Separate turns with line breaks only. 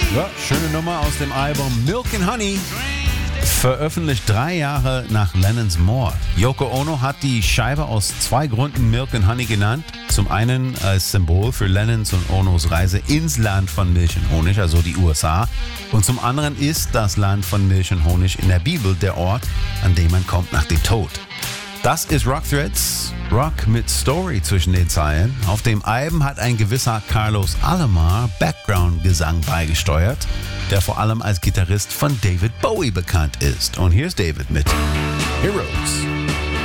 Ja, schöne Nummer aus dem Album Milk and Honey. Veröffentlicht 3 Jahre nach Lennons Mord. Yoko Ono hat die Scheibe aus 2 Gründen Milk and Honey genannt. Zum einen als Symbol für Lennons und Onos Reise ins Land von Milch und Honig, also die USA. Und zum anderen ist das Land von Milch und Honig in der Bibel der Ort, an dem man kommt nach dem Tod. Das ist Rock Threads, Rock mit Story zwischen den Zeilen. Auf dem Album hat ein gewisser Carlos Alomar Background-Gesang beigesteuert, der vor allem als Gitarrist von David Bowie bekannt ist. Und hier ist David mit Heroes.